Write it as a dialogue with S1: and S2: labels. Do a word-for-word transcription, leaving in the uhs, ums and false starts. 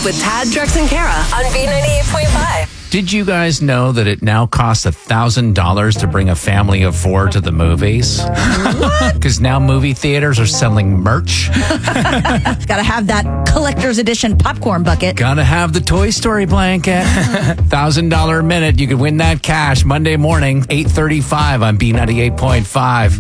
S1: with Tad, Drex, and Kara on B ninety-eight point five.
S2: Did you guys know that it now costs one thousand dollars to bring a family of four to the movies? What? Because now movie theaters are selling merch.
S3: Gotta have that collector's edition popcorn bucket.
S2: Gotta have the Toy Story blanket. one thousand dollars a minute. You could win that cash Monday morning, eight thirty-five on B ninety-eight point five.